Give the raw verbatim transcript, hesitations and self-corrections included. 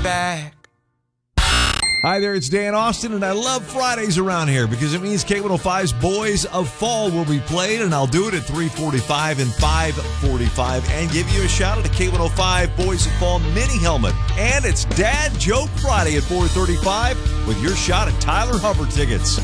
back. Hi there, it's Dan Austin, and I love Fridays around here because it means K one oh five's Boys of Fall will be played, and I'll do it at three forty-five and five forty-five and give you a shout at a K one oh five Boys of Fall mini helmet. And it's Dad Joke Friday at four thirty-five with your shot at Tyler Hubbard tickets.